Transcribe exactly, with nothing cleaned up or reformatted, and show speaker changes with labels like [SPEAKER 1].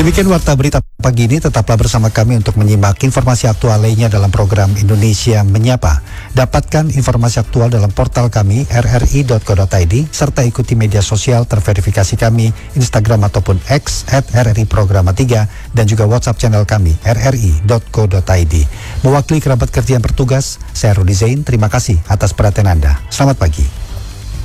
[SPEAKER 1] Demikian Warta Berita pagi ini, tetaplah bersama kami untuk menyimak informasi aktual lainnya dalam program Indonesia Menyapa. Dapatkan informasi aktual dalam portal kami r r i dot co dot i d serta ikuti media sosial terverifikasi kami Instagram ataupun X at r r i programa tiga dan juga WhatsApp channel kami r r i dot co dot i d. Mewakili kerabat kerja yang bertugas, saya Rudi Zain, terima kasih atas perhatian Anda. Selamat pagi.